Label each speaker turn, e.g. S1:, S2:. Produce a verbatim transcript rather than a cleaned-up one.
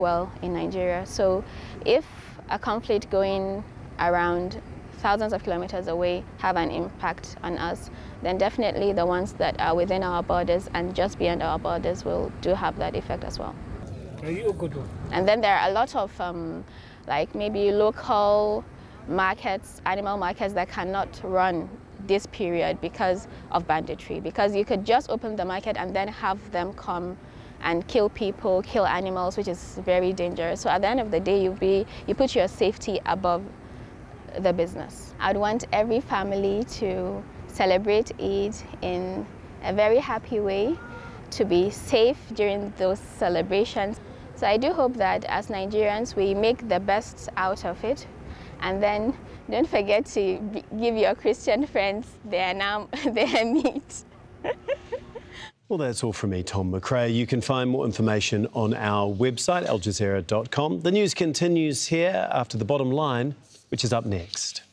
S1: well in Nigeria. So if a conflict going around thousands of kilometers away have an impact on us, then definitely the ones that are within our borders and just beyond our borders will do have that effect as well. And then there are a lot of um, like maybe local markets, animal markets that cannot run this period because of banditry, because you could just open the market and then have them come and kill people, kill animals, which is very dangerous. So at the end of the day, you be you put your safety above the business. I'd want every family to celebrate Eid in a very happy way, to be safe during those celebrations. So I do hope that as Nigerians, we make the best out of it. And then don't forget to give your Christian friends their, nam their meat.
S2: Well, that's all from me, Tom McRae. You can find more information on our website, al jazeera dot com. The news continues here after the bottom line, which is up next.